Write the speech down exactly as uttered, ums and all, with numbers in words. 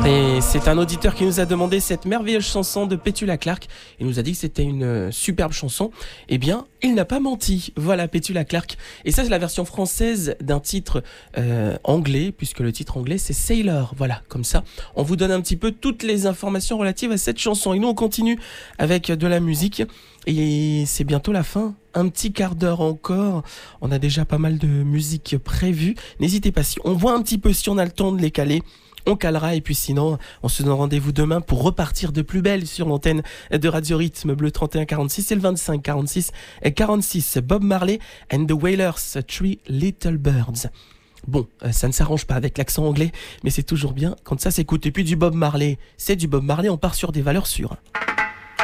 Et c'est un auditeur qui nous a demandé cette merveilleuse chanson de Petula Clark. Il nous a dit que c'était une euh, superbe chanson. Eh bien, il n'a pas menti. Voilà, Petula Clark. Et ça, c'est la version française d'un titre euh, anglais, puisque le titre anglais, c'est Sailor. Voilà, comme ça, on vous donne un petit peu toutes les informations relatives à cette chanson. Et nous, on continue avec de la musique. Et c'est bientôt la fin. Un petit quart d'heure encore. On a déjà pas mal de musique prévue. N'hésitez pas, si on voit un petit peu si on a le temps de les caler, on calera, et puis sinon, on se donne rendez-vous demain pour repartir de plus belle sur l'antenne de Radio Rythme Bleu trente et un quarante-six et le vingt-cinq quarante-six et quarante-six. Bob Marley and the Wailers, Three Little Birds. Bon, ça ne s'arrange pas avec l'accent anglais, mais c'est toujours bien quand ça s'écoute. Et puis du Bob Marley, c'est du Bob Marley, on part sur des valeurs sûres.